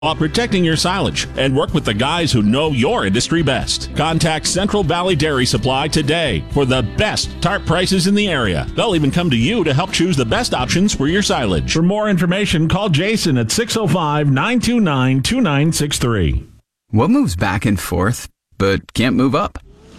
while protecting your silage, and work with the guys who know your industry best. Contact Central Valley Dairy Supply today for the best tarp prices in the area. They'll even come to you to help choose the best options for your silage. For more information, call Jason at 605-929-2963. What moves back and forth but can't move up?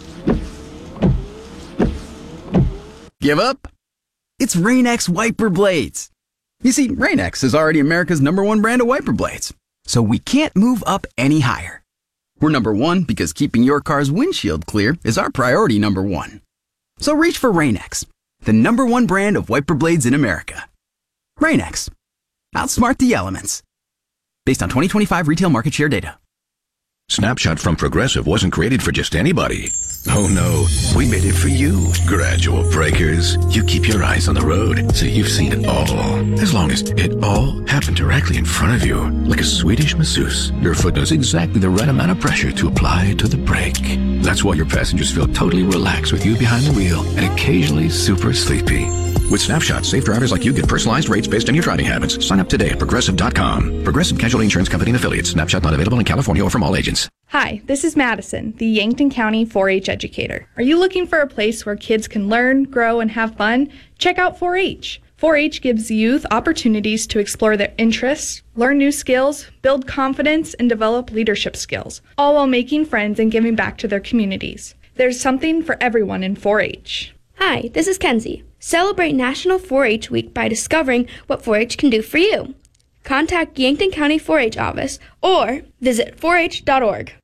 Give up? It's Rain-X wiper blades. You see, Rain-X is already America's #1 brand of wiper blades. So we can't move up any higher. We're #1 because keeping your car's windshield clear is our priority #1. So reach for Rain-X, the #1 brand of wiper blades in America. Rain-X. Outsmart the elements. Based on 2025 retail market share data. Snapshot from Progressive wasn't created for just anybody. Oh no, we made it for you. Gradual breakers. You keep your eyes on the road, so you've seen it all. As long as it all happened directly in front of you, like a Swedish masseuse, your foot knows exactly the right amount of pressure to apply to the brake. That's why your passengers feel totally relaxed with you behind the wheel and occasionally super sleepy. With Snapshot, safe drivers like you get personalized rates based on your driving habits. Sign up today at Progressive.com. Progressive Casualty Insurance Company and Affiliates. Snapshot not available in California or from all agents. Hi, this is Madison, the Yankton County 4-H educator. Are you looking for a place where kids can learn, grow, and have fun? Check out 4-H. 4-H gives youth opportunities to explore their interests, learn new skills, build confidence, and develop leadership skills, all while making friends and giving back to their communities. There's something for everyone in 4-H. Hi, this is Kenzie. Celebrate National 4-H Week by discovering what 4-H can do for you. Contact Yankton County 4-H office or visit 4h.org.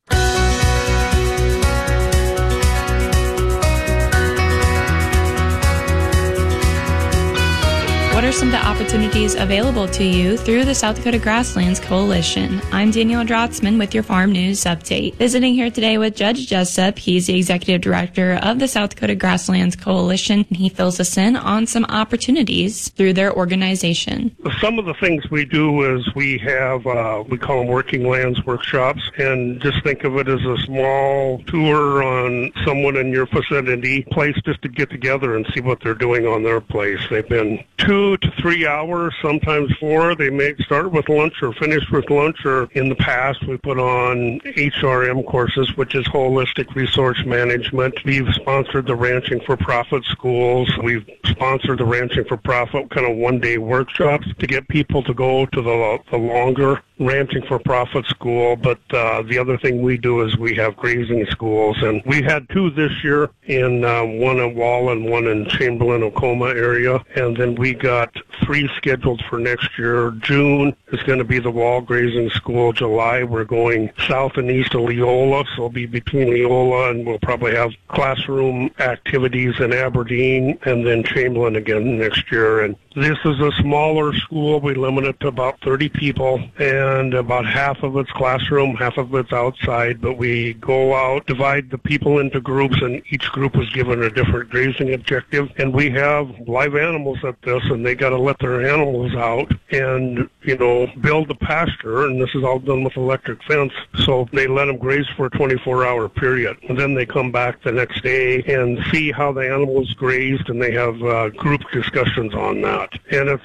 What are some of the opportunities available to you through the South Dakota Grasslands Coalition? I'm Danielle Drotzman with your Farm News Update. Visiting here today with Judge Jessup. He's the Executive Director of the South Dakota Grasslands Coalition, and he fills us in on some opportunities through their organization. Some of the things we do is we have, we call them working lands workshops, and just think of it as a small tour on someone in your vicinity place just to get together and see what they're doing on their place. They've been 2 to 3 hours, sometimes 4. They may start with lunch or finish with lunch, or in the past we put on HRM courses, which is Holistic Resource Management. We've sponsored the Ranching for Profit schools. We've sponsored the Ranching for Profit kind of one-day workshops to get people to go to the longer Ranching for Profit school. But the other thing we do is we have grazing schools, and we had 2 this year, in one in Wall and one in Chamberlain, Oklahoma area, and then we got 3 scheduled for next year. June is going to be the Wall Grazing School. July, we're going south and east of Leola, so it'll be between Leola, and we'll probably have classroom activities in Aberdeen, and then Chamberlain again next year. And this is a smaller school. We limit it to about 30 people, and about half of it's classroom, half of it's outside, but we go out, divide the people into groups, and each group was given a different grazing objective. And we have live animals at this, and they got to let their animals out and, build the pasture, and this is all done with electric fence, so they let them graze for a 24-hour period. And then they come back the next day and see how the animals grazed, and they have group discussions on that. And it's